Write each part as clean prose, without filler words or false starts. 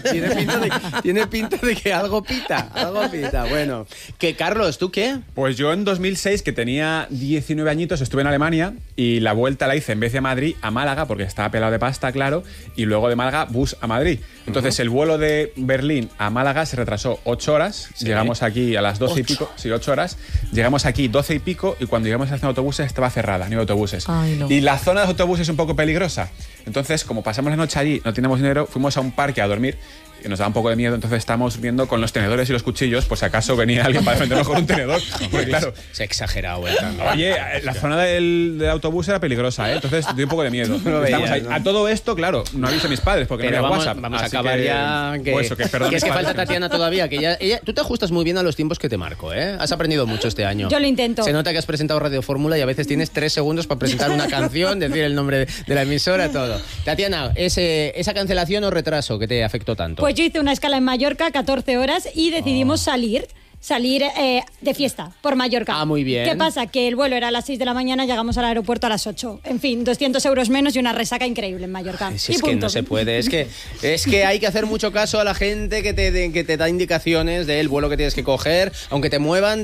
Tiene pinta de que algo pita. Bueno, que Carlos, ¿tú qué? Pues yo en 2006, que tenía 19 añitos, estuve en Alemania y la vuelta la hice en vez de a Madrid, a Málaga, porque estaba pelado de pasta, claro, y luego de Málaga, bus a Madrid. Entonces, el vuelo de Berlín a Málaga se retrasó 8 horas. Sí. Llegamos aquí a las 12 y pico. Sí, 8 horas. Llegamos aquí 12 y pico y cuando llegamos a la estación de autobuses estaba cerrada, no hay autobuses. Ay, no. Y la zona de autobuses es un poco peligrosa. Entonces, como pasamos la noche allí, no teníamos dinero, fuimos a un parque a dormir y nos daba un poco de miedo, entonces estábamos viendo con los tenedores y los cuchillos, por si acaso venía alguien para defendernos con un tenedor. Porque, claro, se ha exagerado. Oye, la zona del autobús era peligrosa, ¿eh? Entonces dio un poco de miedo. Estamos ahí. ¿No? A todo esto, claro, no aviso a mis padres porque pero no había WhatsApp. Vamos a acabar ya. Pues que es que falta Tatiana todavía, que ella, tú te ajustas muy bien a los tiempos que te marco, ¿eh? Has aprendido mucho este año. Yo lo intento. Se nota que has presentado Radio Fórmula y a veces tienes 3 segundos para presentar una canción, decir el nombre de la emisora, todo. Tatiana, esa cancelación o retraso que te afectó tanto. Pues yo hice una escala en Mallorca, 14 horas, y decidimos salir de fiesta por Mallorca. Ah, muy bien. ¿Qué pasa? Que el vuelo era a las 6 de la mañana, llegamos al aeropuerto a las 8. En fin, 200 euros menos y una resaca increíble en Mallorca. Es que no se puede. Es que hay que hacer mucho caso a la gente que te da indicaciones del vuelo que tienes que coger, aunque te muevan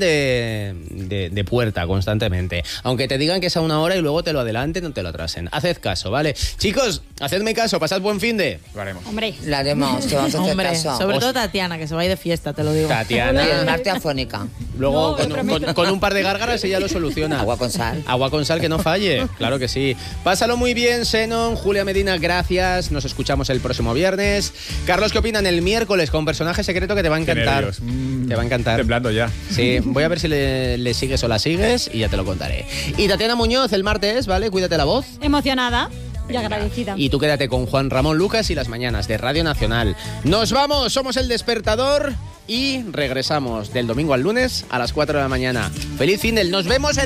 de puerta constantemente. Aunque te digan que es a 1 hora y luego te lo adelanten, no te lo atrasen. Haced caso, ¿vale? Chicos, hacedme caso, pasad buen finde. Lo haremos. Hombre. La haremos, que vamos a hacer caso. Sobre todo Tatiana, que se va a ir de fiesta, te lo digo. Tatiana. Afónica. Luego con un par de gárgaras ella lo soluciona. Agua con sal. Agua con sal que no falle, claro que sí. Pásalo muy bien, Xenon, Julia Medina, gracias. Nos escuchamos el próximo viernes. Carlos, ¿qué opinan el miércoles con personaje secreto que te va a encantar? Te va a encantar. Temblando ya. Sí, voy a ver si le sigues o la sigues y ya te lo contaré. Y Tatiana Muñoz el martes, ¿vale? Cuídate la voz. Emocionada y agradecida. Y tú quédate con Juan Ramón Lucas y las mañanas de Radio Nacional. Nos vamos, somos El Despertador y regresamos del domingo al lunes a las 4 de la mañana. ¡Feliz fin del! ¡Nos vemos!